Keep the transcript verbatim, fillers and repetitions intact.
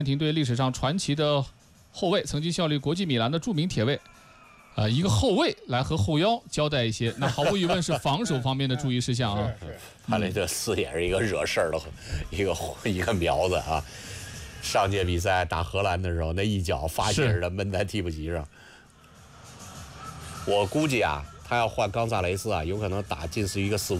阿根廷队历史上传奇的后卫，曾经效力国际米兰的著名铁卫。 呃，一个后卫来和后腰交代一些，那毫无疑问是防守方面的注意事项啊。 看来这四也是一个惹事儿的一个一个苗子啊。上届比赛打荷兰的时候，那一脚发起似的闷在替补席上。我估计啊，他要换冈萨雷斯啊，有可能打近似于一个四五。